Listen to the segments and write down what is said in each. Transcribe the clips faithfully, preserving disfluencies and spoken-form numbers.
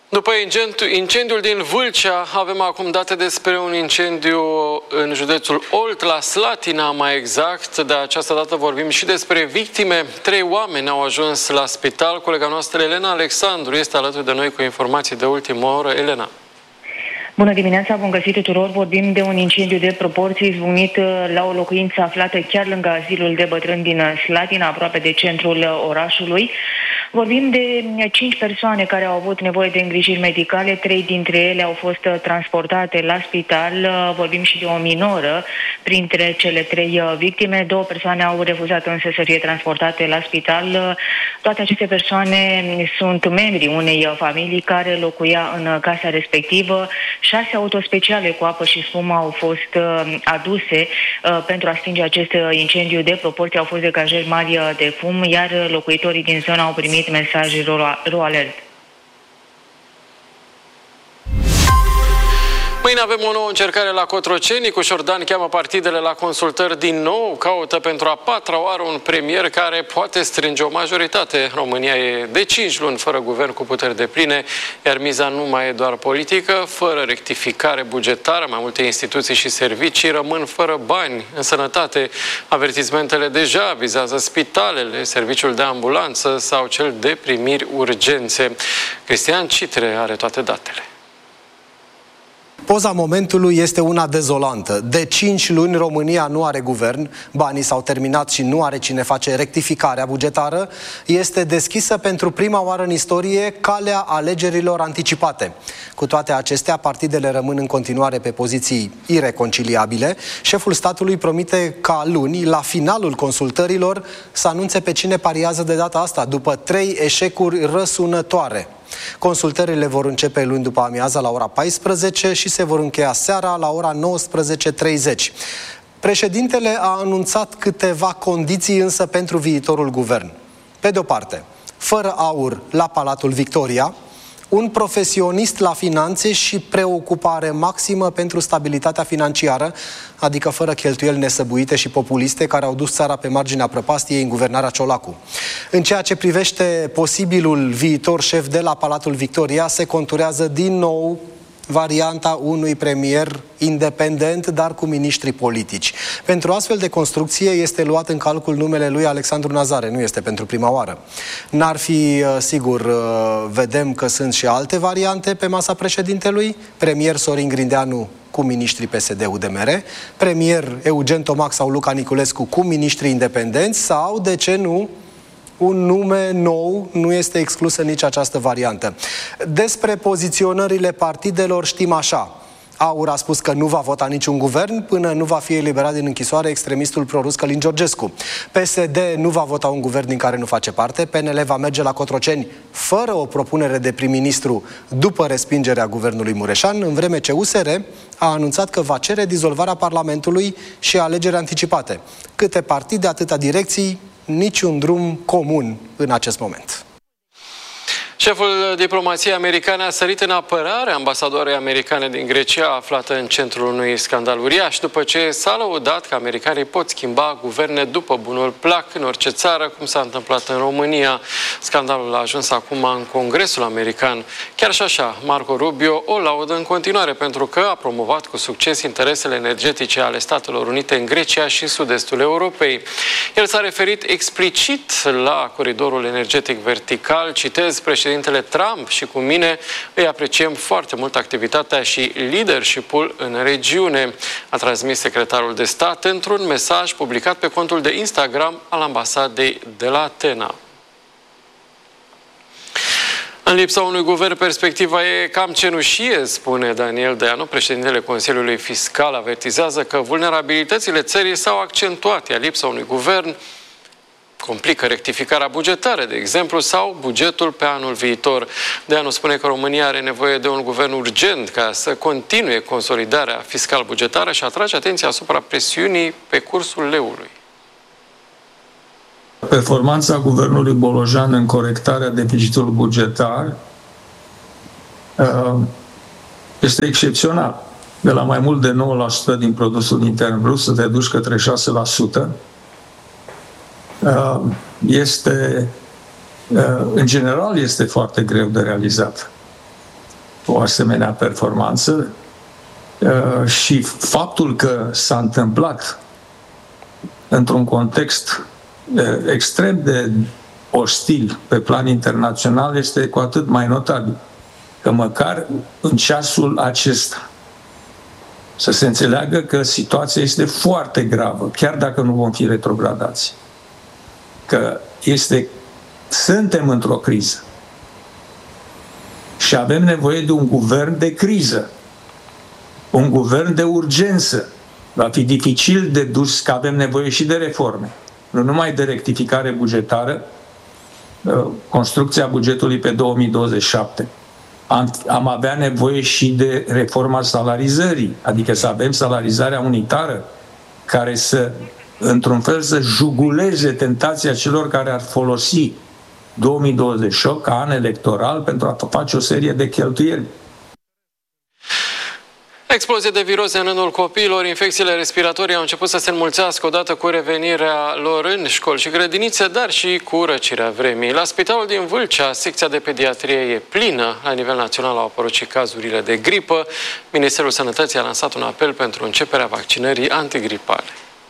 După incendiul din Vâlcea, avem acum date despre un incendiu în județul Olt, la Slatina mai exact. De această dată vorbim și despre victime. Trei oameni au ajuns la spital. Colega noastră Elena Alexandru este alături de noi cu informații de ultimă oră. Elena. Bună dimineața, bun găsit tuturor. Vorbim de un incendiu de proporții izbucnit la o locuință aflată chiar lângă azilul de bătrâni din Slatina, aproape de centrul orașului. Vorbim de cinci persoane care au avut nevoie de îngrijiri medicale, trei dintre ele au fost transportate la spital. Vorbim și de o minoră printre cele trei victime. Două persoane au refuzat însă să fie transportate la spital. Toate aceste persoane sunt membri unei familii care locuia în casa respectivă. Șase autospeciale cu apă și spumă au fost uh, aduse uh, pentru a stinge acest incendiu de proporții. Au fost degajări mari de fum, iar locuitorii din zonă au primit mesaje ro alert. Mâine avem o nouă încercare la Cotroceni. Nicu Șordan cheamă partidele la consultări din nou. Caută pentru a patra oară un premier care poate strânge o majoritate. România e de cinci luni fără guvern cu puteri depline, iar miza nu mai e doar politică. Fără rectificare bugetară, mai multe instituții și servicii rămân fără bani. În sănătate, avertismentele deja vizează spitalele, serviciul de ambulanță sau cel de primiri urgențe. Cristian Citre are toate datele. Poza momentului este una dezolantă. De cinci luni România nu are guvern, banii s-au terminat și nu are cine face rectificarea bugetară. Este deschisă pentru prima oară în istorie calea alegerilor anticipate. Cu toate acestea, partidele rămân în continuare pe poziții ireconciliabile. Șeful statului promite ca luni, la finalul consultărilor, să anunțe pe cine pariază de data asta, după trei eșecuri răsunătoare. Consultările vor începe luni după amiaza la ora paisprezece și se vor încheia seara la ora nouăsprezece treizeci. Președintele a anunțat câteva condiții însă pentru viitorul guvern. Pe de o parte, fără aur la Palatul Victoria, un profesionist la finanțe și preocupare maximă pentru stabilitatea financiară, adică fără cheltuieli nesăbuite și populiste care au dus țara pe marginea prăpastiei în guvernarea Ciolacu. În ceea ce privește posibilul viitor șef de la Palatul Victoria, se conturează din nou varianta unui premier independent, dar cu miniștri politici. Pentru astfel de construcție este luat în calcul numele lui Alexandru Nazare, nu este pentru prima oară. N-ar fi, sigur, vedem că sunt și alte variante pe masa președintelui, premier Sorin Grindeanu cu miniștri P S D U D M R, premier Eugen Tomac sau Luca Niculescu cu miniștri independenți sau, de ce nu, un nume nou, nu este exclusă nici această variantă. Despre poziționările partidelor știm așa. Aur a spus că nu va vota niciun guvern până nu va fi eliberat din închisoare extremistul prorus Călin Georgescu. P S D nu va vota un guvern din care nu face parte. P N L va merge la Cotroceni fără o propunere de prim-ministru după respingerea guvernului Mureșan, în vreme ce U S R a anunțat că va cere dizolvarea Parlamentului și alegeri anticipate. Câte partide, atâta direcții, niciun drum comun în acest moment. Șeful diplomației americane a sărit în apărare ambasadoarei americane din Grecia, aflată în centrul unui scandal uriaș, după ce s-a lăudat că americanii pot schimba guverne după bunul plac în orice țară, cum s-a întâmplat în România. Scandalul a ajuns acum în Congresul american. Chiar și așa, Marco Rubio o laudă în continuare pentru că a promovat cu succes interesele energetice ale Statelor Unite în Grecia și sud-estul Europei. El s-a referit explicit la coridorul energetic vertical, citez, președintele Trump și cu mine îi apreciem foarte mult activitatea și leadership-ul în regiune, a transmis secretarul de stat într-un mesaj publicat pe contul de Instagram al ambasadei de la Atena. În lipsa unui guvern, perspectiva e cam cenușie, spune Daniel Dăianu. Președintele Consiliului Fiscal avertizează că vulnerabilitățile țării s-au accentuat, iar lipsa unui guvern complică rectificarea bugetară, de exemplu, sau bugetul pe anul viitor. Dăianu spune că România are nevoie de un guvern urgent ca să continue consolidarea fiscal-bugetară și atrage atenția asupra presiunii pe cursul leului. Performanța guvernului Bolojan în corectarea deficitului bugetar este excepțional. De la mai mult de nouă la sută din produsul intern brut să te duci către șase la sută. Este, în general, este foarte greu de realizat. o asemenea performanță și faptul că s-a întâmplat într-un context extrem de ostil pe plan internațional este cu atât mai notabil. Că măcar în ceasul acesta să se înțeleagă că situația este foarte gravă, chiar dacă nu vom fi retrogradați. Că este, suntem într-o criză și avem nevoie de un guvern de criză, un guvern de urgență. Va fi dificil de dus, că avem nevoie și de reforme, nu numai de rectificare bugetară, construcția bugetului pe două mii douăzeci și șapte. Am, am avea nevoie și de reforma salarizării, adică să avem salarizarea unitară care să, într-un fel, să juguleze tentația celor care ar folosi două mii douăzeci și opt ca an electoral pentru a face o serie de cheltuieli. Explozie de viroze în rândul copiilor, infecțiile respiratorii au început să se înmulțească odată cu revenirea lor în școli și grădinițe, dar și cu răcirea vremii. La spitalul din Vâlcea, secția de pediatrie e plină. La nivel național au apărut și cazurile de gripă. Ministerul Sănătății a lansat un apel pentru începerea vaccinării antigripale.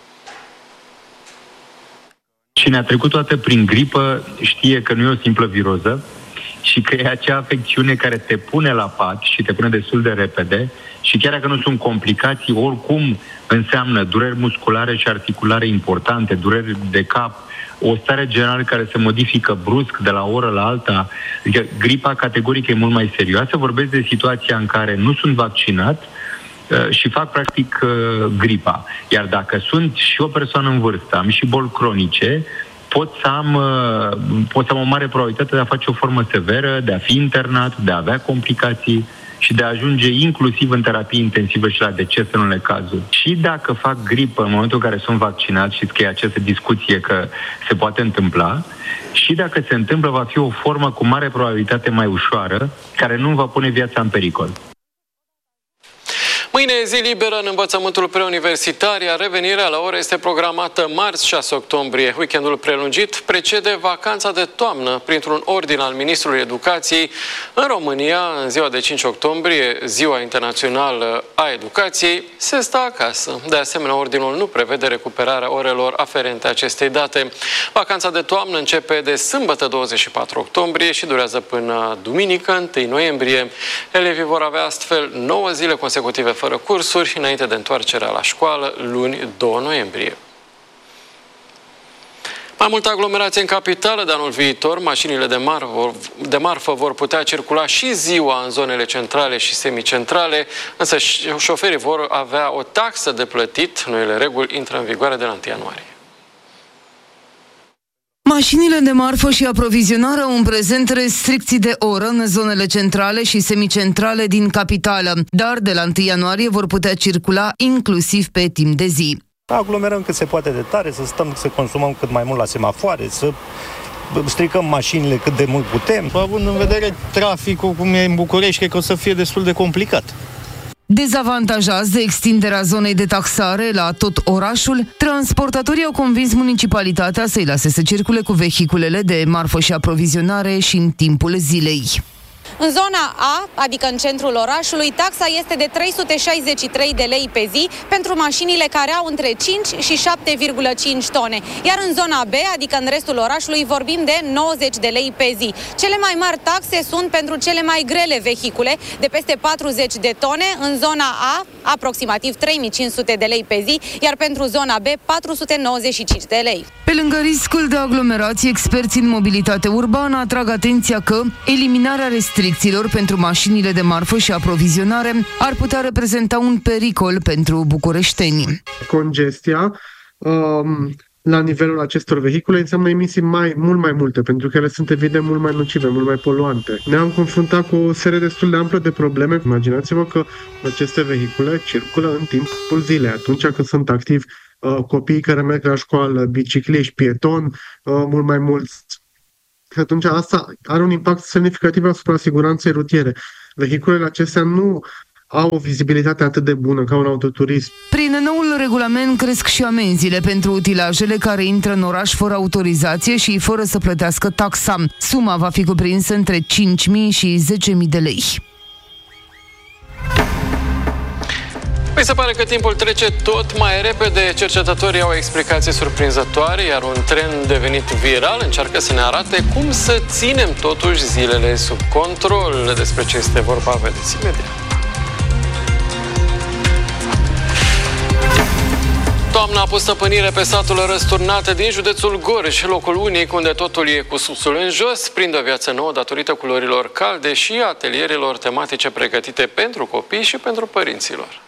Cine a trecut toată prin gripă știe că nu e o simplă viroză și că e acea afecțiune care te pune la pat și te pune destul de repede și chiar dacă nu sunt complicații, oricum înseamnă dureri musculare și articulare importante, dureri de cap, o stare generală care se modifică brusc de la o oră la alta. Adică gripa categoric e mult mai serioasă. Vorbesc de situația în care nu sunt vaccinat și fac practic gripa. Iar dacă sunt și o persoană în vârstă, am și boli cronice, pot să am, pot să am o mare probabilitate de a face o formă severă, de a fi internat, de a avea complicații și de a ajunge inclusiv în terapie intensivă și la deces în unele cazuri. Și dacă fac gripă în momentul în care sunt vaccinat, știți că e această discuție că se poate întâmpla, și dacă se întâmplă, va fi o formă cu mare probabilitate mai ușoară, care nu va pune viața în pericol. Mâine e zi liberă în învățământul preuniversitar, iar revenirea la ore este programată marți șase octombrie. Weekendul prelungit precede vacanța de toamnă. Printr-un ordin al Ministrului Educației, în România, în ziua de cinci octombrie, Ziua Internațională a Educației, se stă acasă. De asemenea, ordinul nu prevede recuperarea orelor aferente acestei date. Vacanța de toamnă începe de sâmbătă douăzeci și patru octombrie și durează până duminică întâi noiembrie. Elevii vor avea astfel nouă zile consecutive fără cursuri, înainte de întoarcerea la școală, luni doi noiembrie. Mai multă aglomerație în capitală de anul viitor. Mașinile de marfă, de marfă vor putea circula și ziua în zonele centrale și semicentrale, însă șoferii vor avea o taxă de plătit. Noile reguli intră în vigoare de la întâi ianuarie. Mașinile de marfă și aprovizionare au în prezent restricții de oră în zonele centrale și semicentrale din capitală, dar de la întâi ianuarie vor putea circula inclusiv pe timp de zi. Aglomerăm cât se poate de tare, să stăm, să consumăm cât mai mult la semafoare, să stricăm mașinile cât de mult putem. Având în vedere traficul cum e în București, cred că o să fie destul de complicat. Dezavantajați de extinderea zonei de taxare la tot orașul, transportatorii au convins municipalitatea să-i lase să circule cu vehiculele de marfă și aprovizionare și în timpul zilei. În zona A, adică în centrul orașului, taxa este de trei sute șaizeci și trei de lei pe zi pentru mașinile care au între cinci și șapte virgulă cinci tone. Iar în zona B, adică în restul orașului, vorbim de nouăzeci de lei pe zi. Cele mai mari taxe sunt pentru cele mai grele vehicule, de peste patruzeci de tone, în zona A, aproximativ trei mii cinci sute de lei pe zi, iar pentru zona B, patru sute nouăzeci și cinci de lei. Pe lângă riscul de aglomerație, experții în mobilitate urbană atrag atenția că eliminarea restricțiilor pentru mașinile de marfă și aprovizionare ar putea reprezenta un pericol pentru bucureșteni. Congestia um, la nivelul acestor vehicule înseamnă emisii mai, mult mai multe, pentru că ele sunt evident mult mai nocive, mult mai poluante. Ne-am confruntat cu o serie destul de amplă de probleme. Imaginați-vă că aceste vehicule circulă în timpul zilei, atunci când sunt activi uh, copiii care merg la școală, bicicliști, pietoni, uh, mult mai mulți. Atunci asta are un impact semnificativ asupra siguranței rutiere. Vehiculele acestea nu au o vizibilitate atât de bună ca un autoturism. Prin noul regulament cresc și amenziile pentru utilajele care intră în oraș fără autorizație și fără să plătească taxa. Suma va fi cuprinsă între cinci mii și zece mii de lei. Mi se pare că timpul trece tot mai repede. Cercetătorii au explicații surprinzătoare, iar un trend devenit viral încearcă să ne arate cum să ținem totuși zilele sub control. Despre ce este vorba, vedeți imediat. Toamna a pus stăpânire pe satul Răsturnate din județul Gorj, locul unic unde totul e cu susul în jos, prinde o viață nouă datorită culorilor calde și atelierelor tematice pregătite pentru copii și pentru părinților.